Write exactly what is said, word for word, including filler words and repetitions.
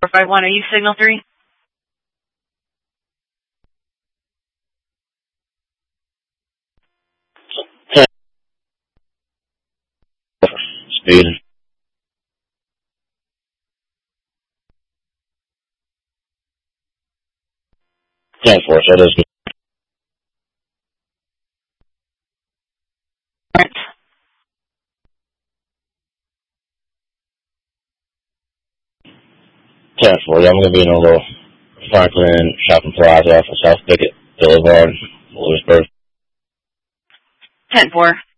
four five one, are you signal three? Speed. ten four, so that is good. ten four, yeah, I'm going to be in a little Franklin Shopping Plaza off of South Pickett Boulevard, Lewisburg. ten four.